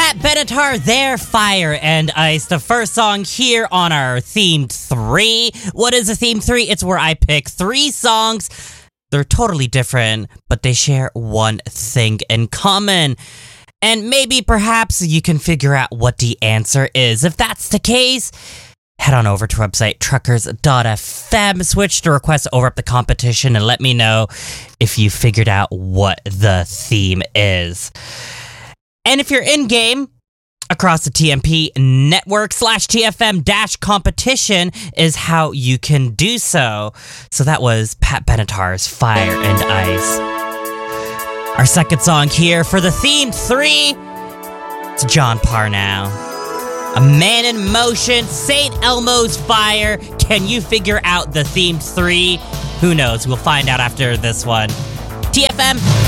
Pat Benatar, their Fire and Ice, the first song here on our Themed 3. What is a Theme 3? It's where I pick 3 songs. They're totally different, but they share one thing in common. And maybe perhaps you can figure out what the answer is. If that's the case, head on over to our website, truckers.fm, switch to request over up the competition, and let me know if you figured out what the theme is. And if you're in-game, across the TMP network, /TFM-competition is how you can do so. So that was Pat Benatar's Fire and Ice. Our second song here for the Theme 3, it's John Parnell. A Man in Motion, St. Elmo's Fire. Can you figure out the Theme 3? Who knows? We'll find out after this one. TFM